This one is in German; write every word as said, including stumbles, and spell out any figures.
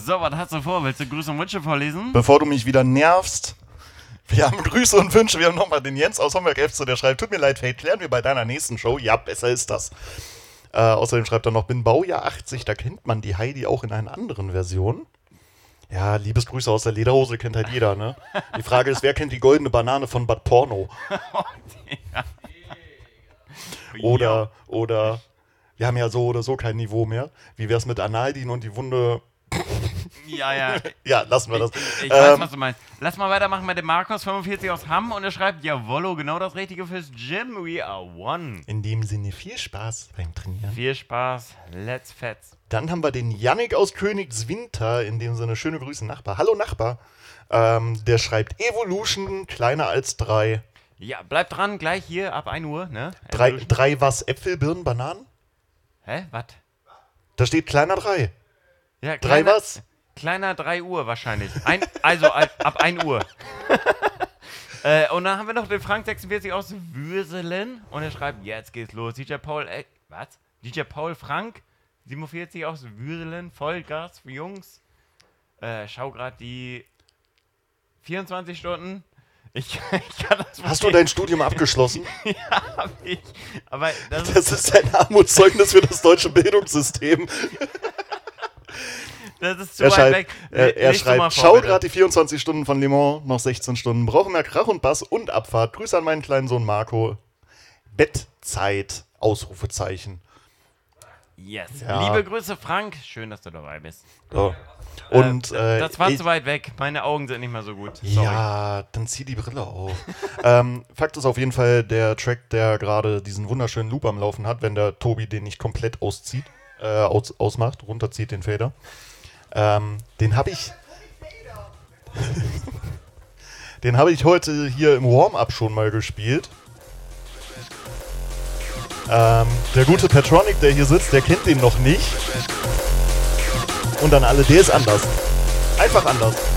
So, was hast du vor? Willst du Grüße und Wünsche vorlesen? Bevor du mich wieder nervst, wir haben Grüße und Wünsche. Wir haben nochmal den Jens aus Homberg F C, der schreibt, tut mir leid, Fate, klären wir bei deiner nächsten Show. Ja, besser ist das. Äh, außerdem schreibt er noch, bin Baujahr achtzig, da kennt man die Heidi auch in einer anderen Version. Ja, Liebesgrüße aus der Lederhose kennt halt jeder, ne? Die Frage ist, wer kennt die goldene Banane von Bad Porno? Oder, oder, wir haben ja so oder so kein Niveau mehr. Wie wär's mit Analdin und die Wunde... Ja, ja. Ja, lassen wir das. Ich, ich weiß, ähm, was du meinst. Lass mal weitermachen mit dem Markus fünfundvierzig aus Hamm und er schreibt, jawollo, genau das Richtige fürs Gym, we are one. In dem Sinne viel Spaß beim Trainieren. Viel Spaß, let's fetz. Dann haben wir den Yannick aus Königswinter, in dem Sinne schöne Grüße, Nachbar. Hallo Nachbar. Ähm, der schreibt Evolution, kleiner als drei. Ja, bleib dran, gleich hier ab ein Uhr, ne? Drei, drei was? Äpfel, Birnen, Bananen? Hä, was? Da steht kleiner drei. Ja, drei kleiner, was? Kleiner drei Uhr wahrscheinlich. Ein, also ab, ab ein Uhr. äh, und dann haben wir noch den Frank sechsundvierzig aus Würselen und er schreibt, jetzt geht's los. D J Paul, äh, was? D J Paul Frank siebenundvierzig aus Würselen, Vollgas für Jungs. Äh, schau gerade die vierundzwanzig Stunden. Ich, ich kann das Hast du dein Studium abgeschlossen? Ja, hab ich. Aber das, das ist ein Armutszeugnis für das deutsche Bildungssystem. Das ist zu er weit schreibt, weg. Er, er Lies schreibt, vor, schau bitte. gerade die vierundzwanzig Stunden von Le Mans, noch sechzehn Stunden. Brauche mehr Krach und Bass und Abfahrt. Grüße an meinen kleinen Sohn Marco. Bettzeit, Ausrufezeichen. Yes. Ja. Liebe Grüße, Frank. Schön, dass du dabei bist. So. Und, äh, äh, das war ich, zu weit weg. Meine Augen sind nicht mehr so gut. Sorry. Ja, dann zieh die Brille auf. ähm, Fakt ist auf jeden Fall, der Track, der gerade diesen wunderschönen Loop am Laufen hat, wenn der Tobi den nicht komplett auszieht, äh, aus, ausmacht, runterzieht den Fader. Ähm, den habe ich den habe ich heute hier im Warm-Up schon mal gespielt. Ähm, der gute Patronic, der hier sitzt, der kennt den noch nicht. Und dann alle, der ist anders. Einfach anders.